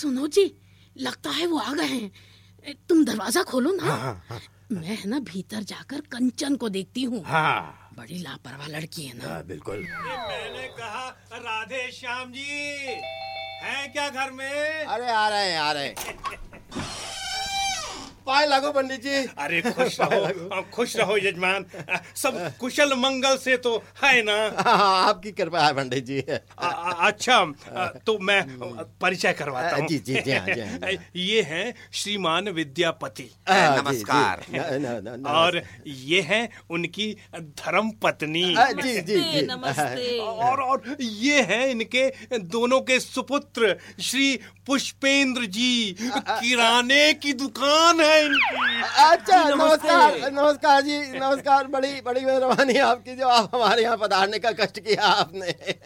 सुनो जी, लगता है वो आ गए हैं। तुम दरवाजा खोलो ना। हाँ। मैं है ना भीतर जाकर कंचन को देखती हूँ। हाँ, बड़ी लापरवाह लड़की है ना। बिल्कुल। मैंने कहा राधे श्याम जी हैं क्या घर में? अरे आ रहे हैं। पाए लगो पंडित जी। अरे खुश रहो यजमान। सब कुशल मंगल से तो है ना? आपकी कृपा है पंडित जी। अच्छा, तो मैं परिचय करवाता हूँ। जी। ये हैं श्रीमान विद्यापति। नमस्कार। और ये हैं उनकी धर्म पत्नी। जी। नमस्ते। और ये हैं इनके दोनों के सुपुत्र श्री पुष्पेंद्र जी। किराने की दुकान है इनकी। अच्छा, नमस्कार जी। नमस्कार। बड़ी मेहरबानी आपकी, जो आप हमारे यहाँ पधारने का कष्ट किया आपने।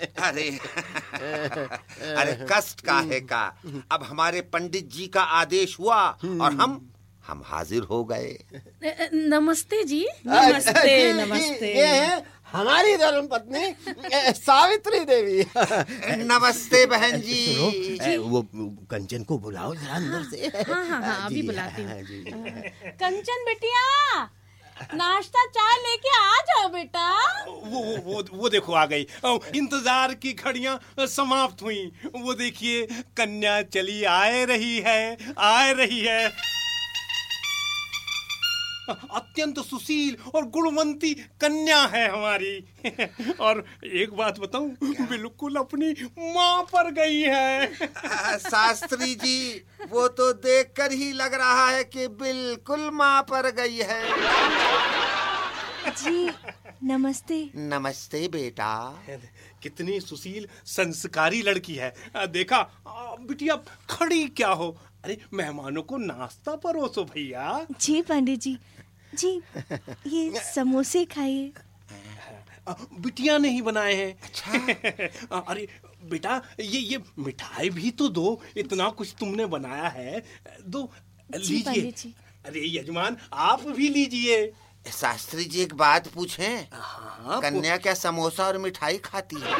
अरे कष्ट काहे का, अब हमारे पंडित जी का आदेश हुआ और हम हाजिर हो गए। नमस्ते जी। नमस्ते। ये है हमारी धर्म पत्नी सावित्री देवी। नमस्ते बहन जी। वो कंचन को बुलाओ जरा अंदर से। हाँ, अभी बुलाती हूँ। कंचन बिटिया, नाश्ता चाय लेके आ जाओ बेटा। वो देखो आ गई। इंतजार की घड़ियां समाप्त हुई। वो देखिए कन्या चली आ रही है। अत्यंत सुशील और गुणवंती कन्या है हमारी। और एक बात बताऊं, बिल्कुल अपनी माँ पर गई है। शास्त्री जी, वो तो देखकर ही लग रहा है कि बिल्कुल माँ पर गई है। जी नमस्ते। नमस्ते बेटा। कितनी सुशील संस्कारी लड़की है। देखा बिटिया, खड़ी क्या हो? अरे मेहमानों को नाश्ता परोसो भैया। जी पंडित जी, ये समोसे खाइए। बिटिया ने ही बनाए हैं। अच्छा। अरे बेटा, ये मिठाई भी तो दो। इतना कुछ तुमने बनाया है, दो लीजिए। अरे यजमान, आप भी लीजिए। शास्त्री जी, एक बात पूछें? हाँ, कन्या क्या समोसा और मिठाई खाती है?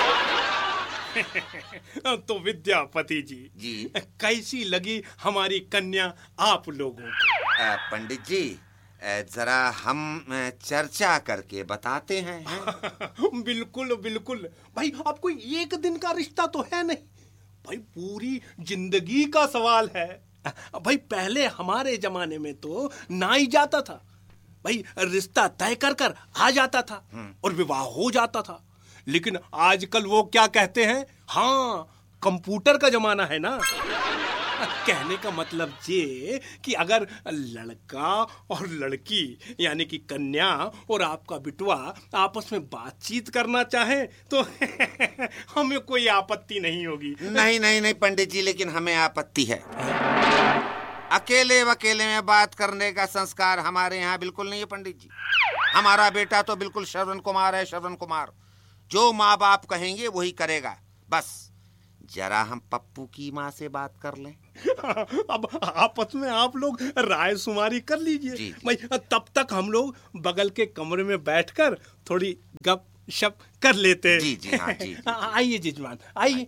तो विद्यापति जी, कैसी लगी हमारी कन्या आप लोगों को? पंडित जी, जरा हम चर्चा करके बताते हैं। बिल्कुल भाई, आपको एक दिन का रिश्ता तो है नहीं भाई, पूरी जिंदगी का सवाल है भाई। पहले हमारे जमाने में तो ना ही जाता था भाई, रिश्ता तय कर आ जाता था और विवाह हो जाता था। लेकिन आजकल वो क्या कहते हैं, हाँ कंप्यूटर का जमाना है ना। कहने का मतलब ये कि अगर लड़का और लड़की यानी कि कन्या और आपका बिटवा आपस में बातचीत करना चाहे तो हमें कोई आपत्ति नहीं होगी। नहीं पंडित जी, लेकिन हमें आपत्ति है। अकेले में बात करने का संस्कार हमारे यहाँ बिल्कुल नहीं है पंडित जी। हमारा बेटा तो बिल्कुल श्रवण कुमार है, श्रवण कुमार। जो माँ बाप कहेंगे वही करेगा। बस जरा हम पप्पू की माँ से बात कर लें। अब आपस में आप लोग राय शुमारी कर लीजिए भाई, तब तक हम लोग बगल के कमरे में बैठकर थोड़ी गप शप कर लेते हैं। जी हाँ जी। आइए जजमान, आइए।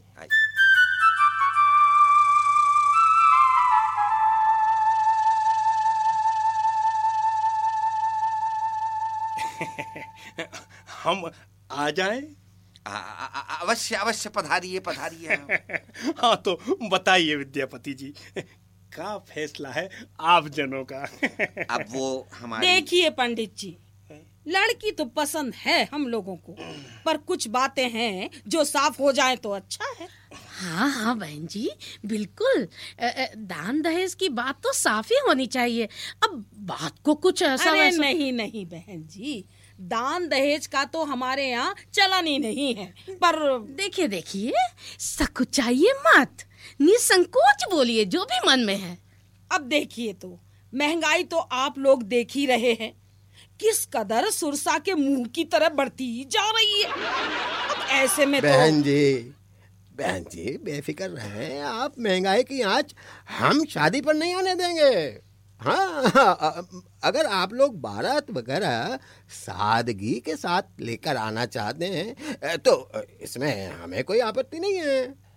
हम आ जाएं? अवश्य पधारिए। हाँ तो बताइए विद्यापति जी, क्या फैसला है आप जनों का? अब वो हमारी देखिए पंडित जी, लड़की तो पसंद है हम लोगों को, पर कुछ बातें हैं जो साफ हो जाए तो अच्छा है। हाँ बहन जी, बिल्कुल। दान दहेज की बात तो साफ ही होनी चाहिए। अब बात को कुछ ऐसा अरे नहीं बहन जी, दान दहेज का तो हमारे यहाँ चलन ही नहीं है। पर देखिए सकुचाइए मत, निसंकोच बोलिए जो भी मन में है। अब देखिए, तो महंगाई तो आप लोग देख ही रहे हैं, किस कदर सुरसा के मुंह की तरह बढ़ती जा रही है। अब ऐसे में बहन जी बेफिक्र रहें आप। महंगाई की आंच हम शादी पर नहीं आने देंगे। हाँ, अगर आप लोग बारात वगैरह सादगी के साथ लेकर आना चाहते हैं तो इसमें हमें कोई आपत्ति नहीं है।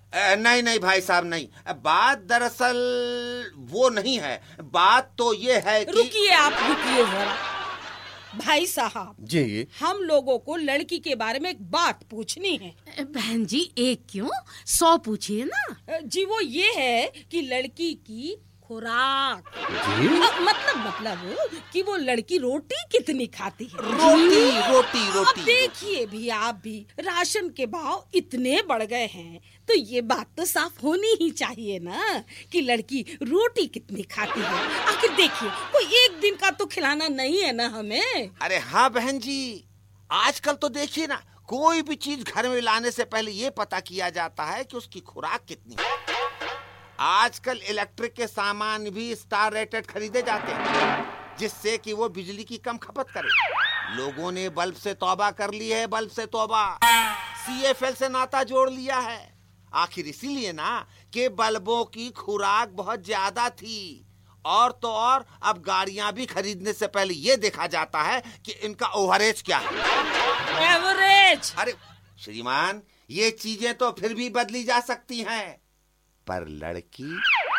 नहीं नहीं भाई साहब नहीं, बात दरअसल वो नहीं है। बात तो ये है कि रुकिए, आप रुकिए जरा। भाई साहब जी, हम लोगों को लड़की के बारे में एक बात पूछनी है। बहन जी, एक क्यों 100 पूछिए ना। जी वो ये है कि लड़की की खुराक, जी मतलब कि वो लड़की रोटी कितनी खाती है। रोटी रोटी अब रोटी। देखिए भी, आप भी राशन के भाव इतने बढ़ गए हैं तो ये बात तो साफ होनी ही चाहिए ना कि लड़की रोटी कितनी खाती है। आखिर देखिए, कोई एक दिन का तो खिलाना नहीं है ना हमें। अरे हाँ बहन जी, आजकल तो देखिए ना, कोई भी चीज घर में लाने से पहले ये पता किया जाता है कि उसकी खुराक कितनी है। आजकल इलेक्ट्रिक के सामान भी स्टार रेटेड खरीदे जाते हैं, जिससे कि वो बिजली की कम खपत करे। लोगों ने बल्ब से तौबा कर ली है, बल्ब से तौबा। CFL से नाता जोड़ लिया है। आखिर इसीलिए ना कि बल्बों की खुराक बहुत ज्यादा थी। और तो और अब गाड़ियां भी खरीदने से पहले ये देखा जाता है कि इनका ओवरेज क्या है। एवरेज। अरे श्रीमान, ये चीजें तो फिर भी बदली जा सकती हैं, पर लड़की।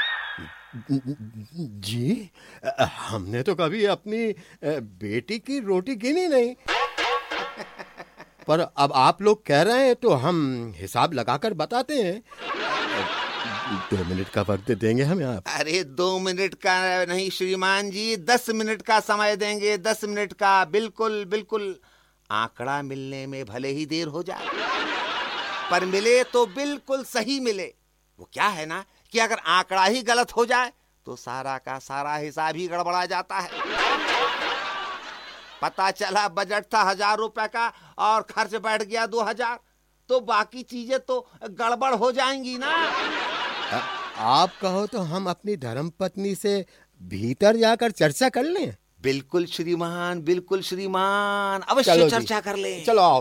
जी, हमने तो कभी अपनी बेटी की रोटी गिनी नहीं। पर अब आप लोग कह रहे हैं तो हम हिसाब लगाकर बताते हैं। 2 मिनट का वक्त देंगे हमें आप? अरे 2 मिनट का नहीं श्रीमान जी, 10 मिनट का समय देंगे, 10 मिनट का। बिल्कुल बिल्कुल। आंकड़ा मिलने में भले ही देर हो जाए, पर मिले तो बिल्कुल सही मिले। वो क्या है ना कि अगर आंकड़ा ही गलत हो जाए तो सारा का सारा हिसाब ही गड़बड़ा जाता है। पता चला बजट था 1000 रुपए का और खर्च बैठ गया 2000, तो बाकी चीजें तो गड़बड़ हो जाएंगी ना। आप कहो तो हम अपनी धर्मपत्नी से भीतर जाकर चर्चा कर लें। बिल्कुल श्रीमान, बिल्कुल श्रीमान, अवश्य चर्चा कर लें। चलो आओ।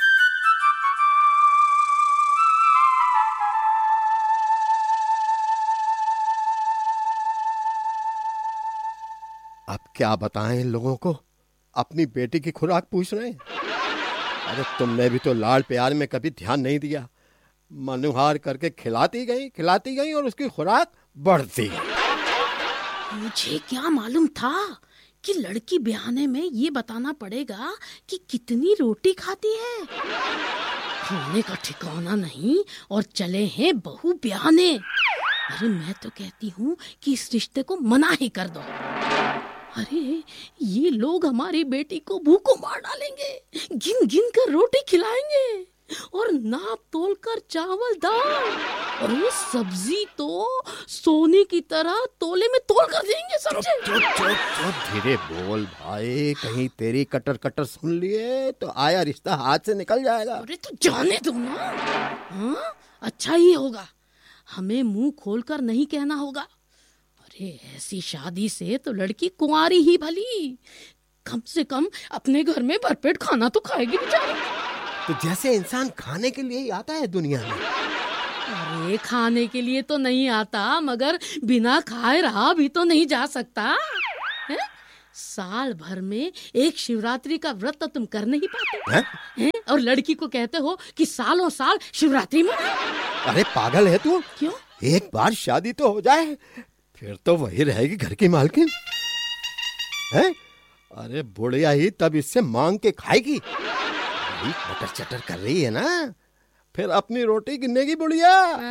अब क्या बताएं इन लोगों को, अपनी बेटी की खुराक पूछ रहे हैं। अरे तुमने भी तो लाड़ प्यार में कभी ध्यान नहीं दिया। मनुहार करके खिलाती गई और उसकी खुराक बढ़ती गई। मुझे क्या मालूम था कि लड़की ब्याहने में ये बताना पड़ेगा कि कितनी रोटी खाती है। खाने का ठिकाना नहीं और चले हैं बहू ब्याहने। अरे मैं तो कहती हूँ कि इस रिश्ते को मना ही कर दो। अरे ये लोग हमारी बेटी को भूखों मार डालेंगे, गिन गिन कर रोटी खिलाएंगे और नाप तोल कर चावल दाल और ये सब्जी तो सोने की तरह तोले में तोल कर देंगे। समझे? चुप धीरे बोल भाई, कहीं तेरी कटर कटर सुन लिए तो आया रिश्ता हाथ से निकल जाएगा। अरे तो जाने दो ना। हाँ, अच्छा ही होगा, हमें मुंह खोलकर नहीं कहना होगा। अरे ऐसी शादी से तो लड़की कुंवारी ही भली, कम से कम अपने घर में भरपेट खाना तो खाएगी बेचारी। तो जैसे इंसान खाने के लिए ही आता है दुनिया में। अरे खाने के लिए तो नहीं आता, मगर बिना खाए रहा भी तो नहीं जा सकता है? साल भर में एक शिवरात्रि का व्रत तो तुम कर नहीं पाते हैं? और लड़की को कहते हो कि सालों साल शिवरात्रि मनाए। अरे पागल है तू? क्यों? एक बार शादी तो हो जाए, फिर तो वही रहेगी घर की मालकिन है। अरे बुढ़िया ही तब इससे मांग के खाएगी। बटर चटर कर रही है ना, फिर अपनी रोटी गिनेगी बुढ़िया।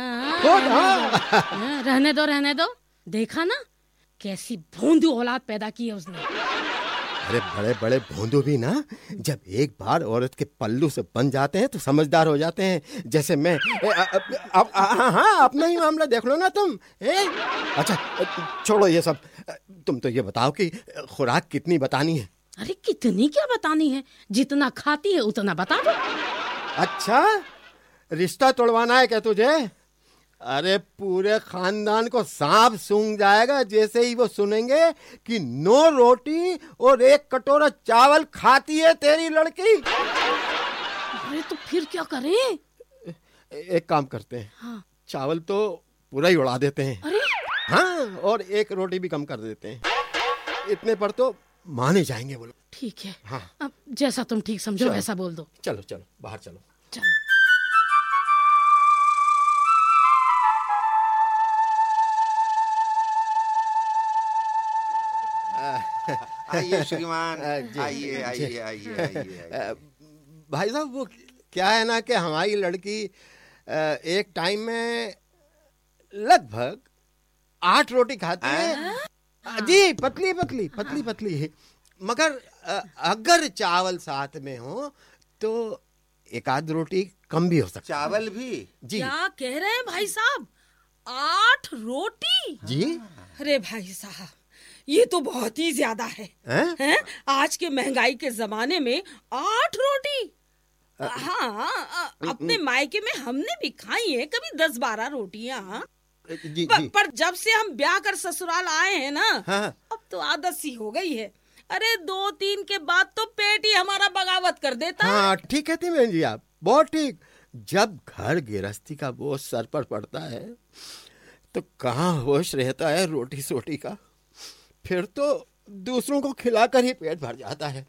रहने दो। देखा ना कैसी भोंदू औलाद पैदा की है उसने। अरे बड़े बड़े भोंदू भी ना जब एक बार औरत के पल्लू से बन जाते हैं तो समझदार हो जाते हैं। जैसे मैं हाँ, अपना ही मामला देख लो ना तुम। अच्छा छोड़ो ये सब, तुम तो ये बताओ कि खुराक कितनी बतानी है? अरे कितनी क्या बतानी है, जितना खाती है उतना बता दो। अच्छा, रिश्ता तोड़वाना है क्या तुझे? अरे पूरे खानदान को सांप सूंघ जाएगा जैसे ही वो सुनेंगे कि 9 रोटी और 1 कटोरा चावल खाती है तेरी लड़की। अरे तो फिर क्या करें? एक काम करते हैं। हाँ। चावल तो पूरा ही उड़ा देते हैं। अरे हाँ, और 1 रोटी भी कम कर देते हैं। इतने पर तो माने जाएंगे वो लोग। ठीक है। हाँ। अब जैसा तुम ठीक समझो वैसा बोल दो। चलो चलो बाहर चलो। चलो। आइए श्रीमान, जी, आइए आइए जी। आइए आइए। भाई साहब वो क्या है ना कि हमारी लड़की एक टाइम में लगभग 8 रोटी खाती है। जी, पतली पतली पतली पतली। मगर अगर चावल साथ में हो तो एक आध रोटी कम भी हो सकती है। चावल भी? जी क्या कह रहे हैं भाई साहब, 8 रोटी? जी। अरे भाई साहब, ये तो बहुत ही ज्यादा है। हैं? आज के महंगाई के जमाने में 8 रोटी? हाँ, अपने मायके में हमने भी खाई है कभी 10-12 रोटियां। जी, जी। पर जब से हम ब्याह कर ससुराल आए हैं ना, हाँ। अब तो आदत सी हो गई है। अरे 2-3 के बाद तो पेट ही हमारा बगावत कर देता है। हाँ, ठीक कहती बहन जी आप, बहुत ठीक। जब घर गृहस्थी का बोझ सर पर पड़ता है तो कहाँ होश रहता है रोटी सोटी का। फिर तो दूसरों को खिलाकर ही पेट भर जाता है।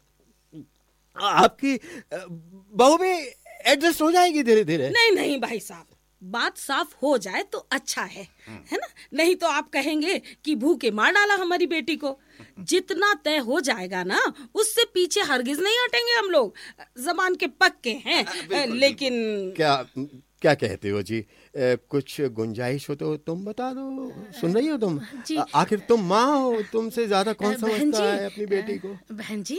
आपकी बहू भी एडजस्ट हो जाएगी धीरे धीरे। नहीं नहीं भाई साहब, बात साफ हो जाए तो अच्छा है ना? नहीं तो आप कहेंगे कि भूखे मार डाला हमारी बेटी को। जितना तय हो जाएगा ना, उससे पीछे हरगिज नहीं हटेंगे हम लोग। जबान के पक्के हैं। लेकिन क्या कहते हो जी? कुछ गुंजाइश हो तो तुम बता दो। सुन रही हो तुम? आखिर तुम माँ हो, तुमसे ज्यादा कौन समझता है अपनी बेटी को? बहन जी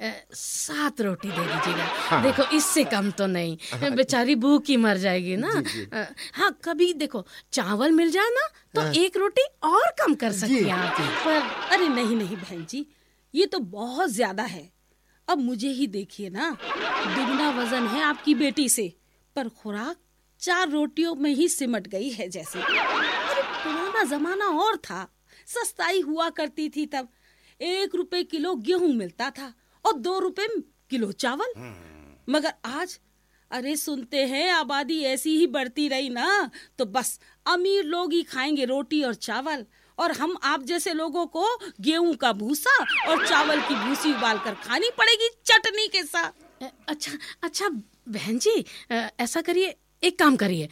7 रोटी दे दीजिएगा। हाँ। देखो इससे कम तो नहीं, बेचारी भूखी मर जाएगी ना। हाँ, कभी देखो चावल मिल जाए ना तो 1 रोटी और कम कर सकती हैं आप। पर अरे नहीं नहीं बहन जी, ये तो बहुत ज्यादा है। अब मुझे ही देखिए ना, दुगना वजन है आपकी बेटी से, पर खुराक 4 रोटियों में ही सिमट गई है जैसे। अरे पुराना जमाना और था, सस्ताई हुआ करती थी तब। 1 रुपए किलो गेहूं मिलता था और 2 रुपए किलो चावल। मगर आज अरे सुनते हैं आबादी ऐसी ही बढ़ती रही ना तो बस अमीर लोग ही खाएंगे रोटी और चावल, और हम आप जैसे लोगों को गेहूं का भूसा और चावल की भूसी उबाल कर खानी पड़ेगी चटनी के साथ। अच्छा बहन जी, ऐसा करिए, एक काम करिए,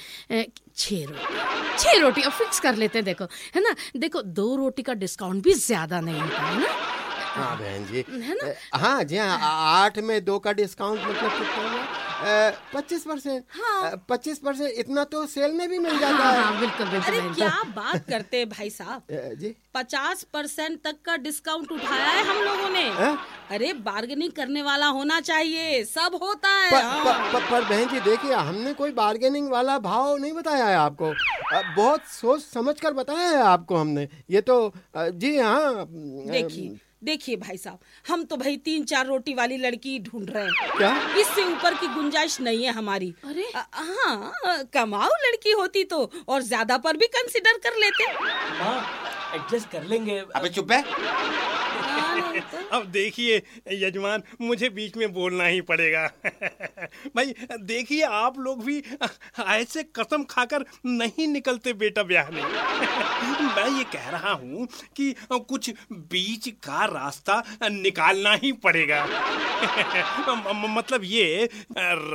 6 रोटी अब फिक्स कर लेते हैं। देखो है ना, देखो 2 रोटी का डिस्काउंट भी ज्यादा नहीं होता है ना। हाँ बहन जी, है ना? हाँ जी हाँ, 8 में 2 का डिस्काउंट मतलब कितना हुआ? 25%। हाँ। 25% इतना तो सेल में भी मिल जाता है। हाँ, बिल्कुल बिल्कुल। अरे क्या बात करते हैं भाई साहब, जी 50% तक का डिस्काउंट उठाया है हम लोगों ने। अरे बार्गेनिंग करने वाला होना चाहिए, सब होता है। पर बहन जी देखिए, देखिए कोई बार्गेनिंग वाला भाव नहीं बताया है आपको। बहुत सोच समझ कर बताया है आपको हमने। ये तो जी हाँ। देखिए भाई साहब, हम तो भाई 3-4 रोटी वाली लड़की ढूंढ रहे हैं। क्या? इससे ऊपर की गुंजाइश नहीं है हमारी। अरे हाँ, कमाऊ लड़की होती तो और ज्यादा पर भी कंसिडर कर लेते। हाँ, एडजस्ट कर लेंगे। अबे चुप है। अब देखिए यजमान, मुझे बीच में बोलना ही पड़ेगा। भाई देखिए, आप लोग भी ऐसे कसम खाकर नहीं निकलते बेटा ब्याहने। मैं ये कह रहा हूँ कि कुछ बीच का रास्ता निकालना ही पड़ेगा। मतलब ये